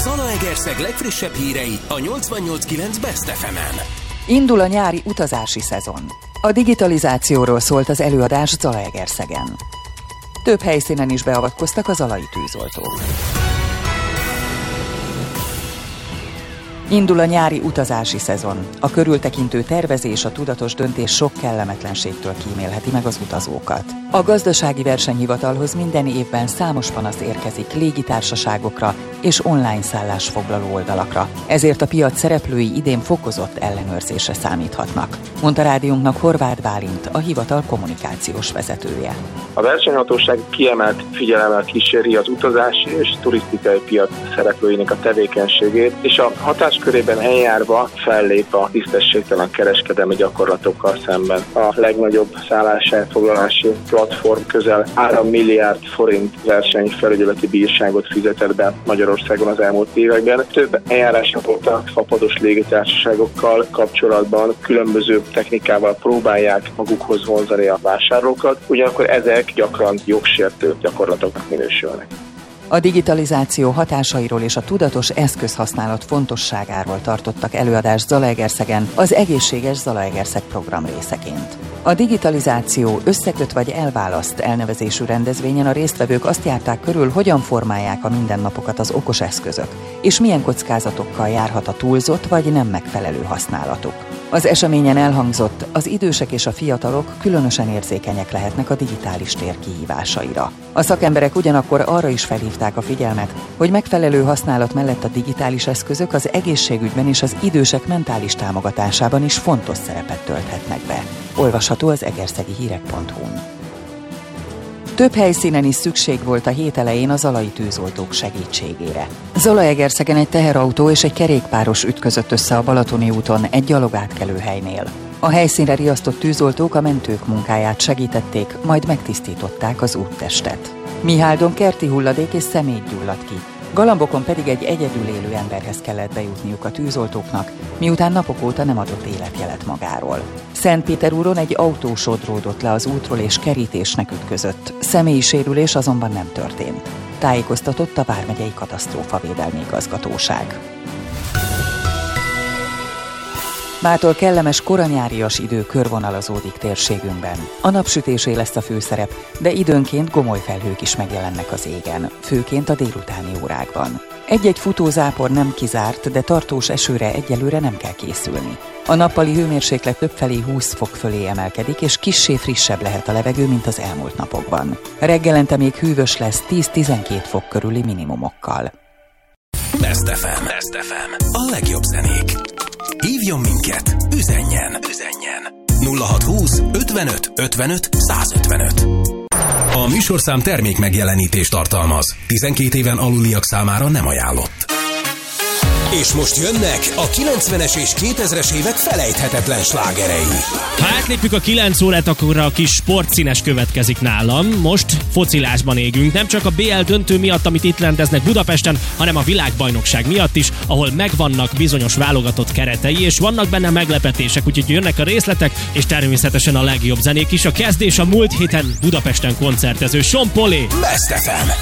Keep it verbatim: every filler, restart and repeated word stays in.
Zalaegerszeg legfrissebb hírei a nyolcvannyolc kilenc Best ef emen. Indul a nyári utazási szezon. A digitalizációról szólt az előadás Zalaegerszegen. Több helyszínen is beavatkoztak a zalai tűzoltók. Indul a nyári utazási szezon. A körültekintő tervezés, a tudatos döntés sok kellemetlenségtől kímélheti meg az utazókat. A gazdasági versenyhivatalhoz minden évben számos panasz érkezik légitársaságokra és online szállásfoglaló oldalakra. Ezért a piac szereplői idén fokozott ellenőrzésre számíthatnak, mondta rádiónknak Horváth Bálint, a hivatal kommunikációs vezetője. A versenyhatóság kiemelt figyelemmel kíséri az utazási és turisztikai piac szereplőinek a tevékenységét, és a hatáskörében eljárva fellép a tisztességtelen kereskedelmi gyakorlatokkal szemben. A legnagyobb szálláselfoglalási platform közel három milliárd forint versenyfelügyeleti bírságot fizetett be Magyarországon az elmúlt években. Több eljárásra volt a fapados légitársaságokkal kapcsolatban, különböző technikával próbálják magukhoz vonzani a vásárlókat, ugyanakkor ezek gyakran jogsértő gyakorlatoknak minősülnek. A digitalizáció hatásairól és a tudatos eszközhasználat fontosságáról tartottak előadást Zalaegerszegen az Egészséges Zalaegerszeg program részeként. A digitalizáció összeköt vagy elválaszt elnevezésű rendezvényen a résztvevők azt járták körül, hogyan formálják a mindennapokat az okos eszközök, és milyen kockázatokkal járhat a túlzott vagy nem megfelelő használatuk. Az eseményen elhangzott, az idősek és a fiatalok különösen érzékenyek lehetnek a digitális tér kihívásaira. A szakemberek ugyanakkor arra is felhívták a figyelmet, hogy megfelelő használat mellett a digitális eszközök az egészségügyben és az idősek mentális támogatásában is fontos szerepet tölthetnek be. Olvasható az egerszegi hírek pont hu-n. Több helyszínen is szükség volt a hét elején a zalai tűzoltók segítségére. Zalaegerszegen egy teherautó és egy kerékpáros ütközött össze a Balatoni úton egy gyalogátkelőhelynél. A helyszínre riasztott tűzoltók a mentők munkáját segítették, majd megtisztították az úttestet. Miháldon kerti hulladék és szemét gyulladt ki. Galambokon pedig egy egyedül élő emberhez kellett bejutniuk a tűzoltóknak, miután napok óta nem adott életjelet magáról. Szentpéterúron egy autó sodródott le az útról és kerítésnek ütközött, személyi sérülés azonban nem történt. Tájékoztatott a vármegyei katasztrófavédelmi igazgatóság. Mától kellemes koranyárias idő körvonalazódik térségünkben. A napsütésé lesz a főszerep, de időnként gomoly felhők is megjelennek az égen, főként a délutáni órákban. Egy-egy futózápor nem kizárt, de tartós esőre egyelőre nem kell készülni. A nappali hőmérséklet többfelé húsz fok fölé emelkedik, és kissé frissebb lehet a levegő, mint az elmúlt napokban. Reggelente még hűvös lesz tíz-tizenkét fok körüli minimumokkal. Best ef em. Best ef em. A legjobb zenék. Hívjon minket, üzenjen, üzenjen. nulla hat húsz ötvenöt ötvenöt százötvenöt. A műsorszám termék megjelenítést tartalmaz. tizenkét éven aluliak számára nem ajánlott. És most jönnek a kilencvenes és kétezres évek felejthetetlen slágerei. Ha átlépjük a kilenc órát, akkor a kis sportszínes következik nálam. Most focilásban égünk, nem csak a bé el döntő miatt, amit itt rendeznek Budapesten, hanem a világbajnokság miatt is, ahol megvannak bizonyos válogatott keretei, és vannak benne meglepetések, úgyhogy jönnek a részletek, és természetesen a legjobb zenék is. A kezdés a múlt héten Budapesten koncertező Sean Paul. Best ef em.